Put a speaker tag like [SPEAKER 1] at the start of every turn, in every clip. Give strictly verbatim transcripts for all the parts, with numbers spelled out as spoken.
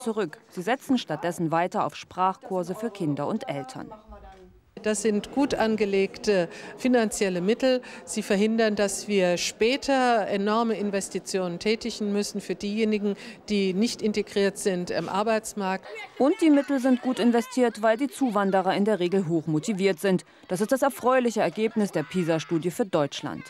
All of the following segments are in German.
[SPEAKER 1] zurück. Sie setzen stattdessen weiter auf Sprachkurse für Kinder und Eltern.
[SPEAKER 2] Das sind gut angelegte finanzielle Mittel. Sie verhindern, dass wir später enorme Investitionen tätigen müssen für diejenigen, die nicht integriert sind im Arbeitsmarkt.
[SPEAKER 1] Und die Mittel sind gut investiert, weil die Zuwanderer in der Regel hoch motiviert sind. Das ist das erfreuliche Ergebnis der PISA-Studie für Deutschland.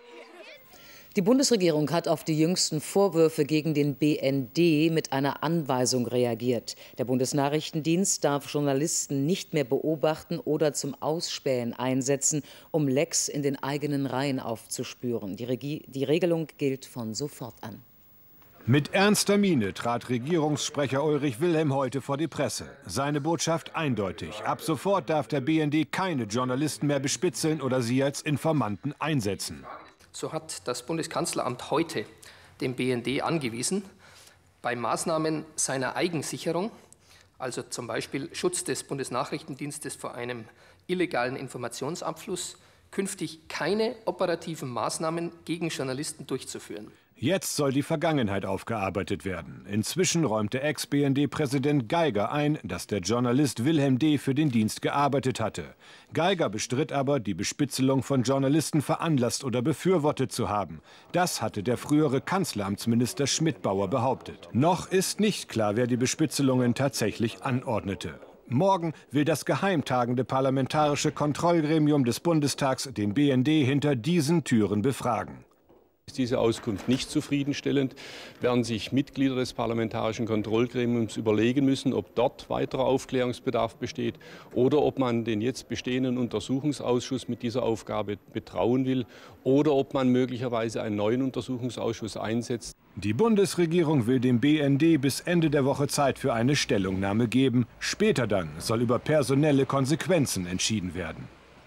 [SPEAKER 3] Die Bundesregierung hat auf die jüngsten Vorwürfe gegen den B N D mit einer Anweisung reagiert. Der Bundesnachrichtendienst darf Journalisten nicht mehr beobachten oder zum Ausspähen einsetzen, um Lecks in den eigenen Reihen aufzuspüren. Die, Regi- die Regelung gilt von sofort an.
[SPEAKER 4] Mit ernster Miene trat Regierungssprecher Ulrich Wilhelm heute vor die Presse. Seine Botschaft eindeutig. Ab sofort darf der B N D keine Journalisten mehr bespitzeln oder sie als Informanten einsetzen.
[SPEAKER 5] So hat das Bundeskanzleramt heute dem B N D angewiesen, bei Maßnahmen seiner Eigensicherung, also zum Beispiel Schutz des Bundesnachrichtendienstes vor einem illegalen Informationsabfluss, künftig keine operativen Maßnahmen gegen Journalisten durchzuführen.
[SPEAKER 4] Jetzt soll die Vergangenheit aufgearbeitet werden. Inzwischen räumte Ex-B N D-Präsident Geiger ein, dass der Journalist Wilhelm D. für den Dienst gearbeitet hatte. Geiger bestritt aber, die Bespitzelung von Journalisten veranlasst oder befürwortet zu haben. Das hatte der frühere Kanzleramtsminister Schmidbauer behauptet. Noch ist nicht klar, wer die Bespitzelungen tatsächlich anordnete. Morgen will das geheimtagende Parlamentarische Kontrollgremium des Bundestags den B N D hinter diesen Türen befragen.
[SPEAKER 6] Ist diese Auskunft nicht zufriedenstellend, werden sich Mitglieder des Parlamentarischen Kontrollgremiums überlegen müssen, ob dort weiterer Aufklärungsbedarf besteht oder ob man den jetzt bestehenden Untersuchungsausschuss mit dieser Aufgabe betrauen will oder ob man möglicherweise einen neuen Untersuchungsausschuss einsetzt.
[SPEAKER 4] Die Bundesregierung will dem B N D bis Ende der Woche Zeit für eine Stellungnahme geben. Später dann soll über personelle Konsequenzen entschieden werden.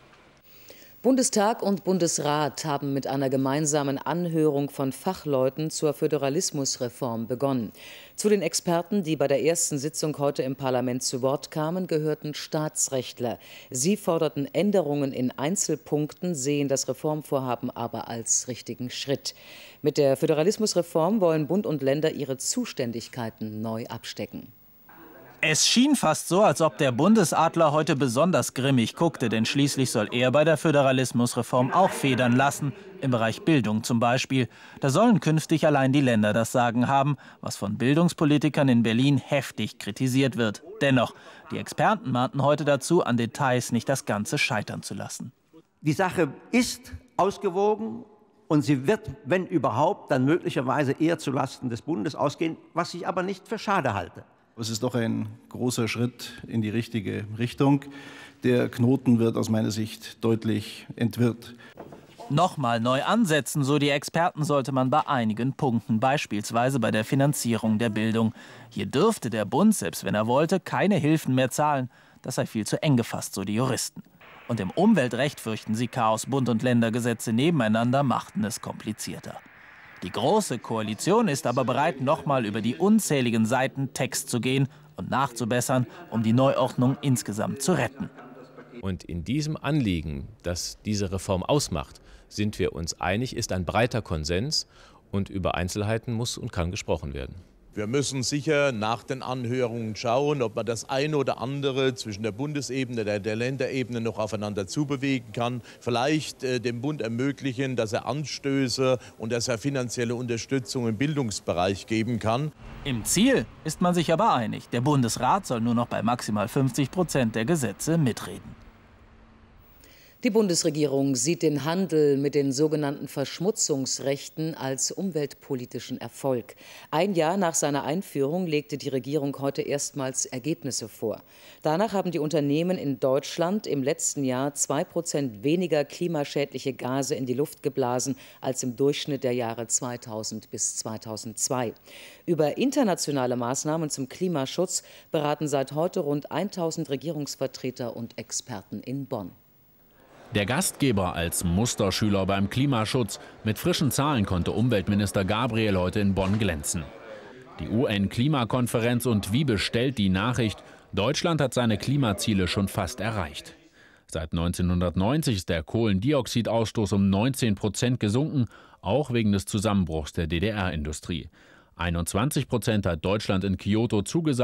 [SPEAKER 3] Bundestag und Bundesrat haben mit einer gemeinsamen Anhörung von Fachleuten zur Föderalismusreform begonnen. Zu den Experten, die bei der ersten Sitzung heute im Parlament zu Wort kamen, gehörten Staatsrechtler. Sie forderten Änderungen in Einzelpunkten, sehen das Reformvorhaben aber als richtigen Schritt. Mit der Föderalismusreform wollen Bund und Länder ihre Zuständigkeiten neu abstecken.
[SPEAKER 7] Es schien fast so, als ob der Bundesadler heute besonders grimmig guckte, denn schließlich soll er bei der Föderalismusreform auch federn lassen, im Bereich Bildung zum Beispiel. Da sollen künftig allein die Länder das Sagen haben, was von Bildungspolitikern in Berlin heftig kritisiert wird. Dennoch, die Experten mahnten heute dazu, an Details nicht das Ganze scheitern zu lassen.
[SPEAKER 8] Die Sache ist ausgewogen und sie wird, wenn überhaupt, dann möglicherweise eher zulasten des Bundes ausgehen, was ich aber nicht für schade halte.
[SPEAKER 9] Es ist doch ein großer Schritt in die richtige Richtung. Der Knoten wird aus meiner Sicht deutlich entwirrt.
[SPEAKER 7] Nochmal neu ansetzen, so die Experten, sollte man bei einigen Punkten, beispielsweise bei der Finanzierung der Bildung. Hier dürfte der Bund, selbst wenn er wollte, keine Hilfen mehr zahlen. Das sei viel zu eng gefasst, so die Juristen. Und im Umweltrecht fürchten sie Chaos. Bund- und Ländergesetze nebeneinander machten es komplizierter. Die Große Koalition ist aber bereit, nochmal über die unzähligen Seiten Text zu gehen und nachzubessern, um die Neuordnung insgesamt zu retten.
[SPEAKER 10] Und in diesem Anliegen, das diese Reform ausmacht, sind wir uns einig, ist ein breiter Konsens und über Einzelheiten muss und kann gesprochen werden.
[SPEAKER 11] Wir müssen sicher nach den Anhörungen schauen, ob man das eine oder andere zwischen der Bundesebene und der, der Länderebene noch aufeinander zubewegen kann. Vielleicht äh, dem Bund ermöglichen, dass er Anstöße und dass er finanzielle Unterstützung im Bildungsbereich geben kann.
[SPEAKER 7] Im Ziel ist man sich aber einig. Der Bundesrat soll nur noch bei maximal fünfzig Prozent der Gesetze mitreden.
[SPEAKER 3] Die Bundesregierung sieht den Handel mit den sogenannten Verschmutzungsrechten als umweltpolitischen Erfolg. Ein Jahr nach seiner Einführung legte die Regierung heute erstmals Ergebnisse vor. Danach haben die Unternehmen in Deutschland im letzten Jahr zwei Prozent weniger klimaschädliche Gase in die Luft geblasen als im Durchschnitt der Jahre zweitausend bis zweitausendzwei. Über internationale Maßnahmen zum Klimaschutz beraten seit heute rund tausend Regierungsvertreter und Experten in Bonn.
[SPEAKER 12] Der Gastgeber als Musterschüler beim Klimaschutz. Mit frischen Zahlen konnte Umweltminister Gabriel heute in Bonn glänzen. Die U N-Klimakonferenz und wie bestellt die Nachricht, Deutschland hat seine Klimaziele schon fast erreicht. Seit neunzehnhundertneunzig ist der Kohlendioxidausstoß um neunzehn Prozent gesunken, auch wegen des Zusammenbruchs der D D R-Industrie. einundzwanzig Prozent hat Deutschland in Kyoto zugesagt.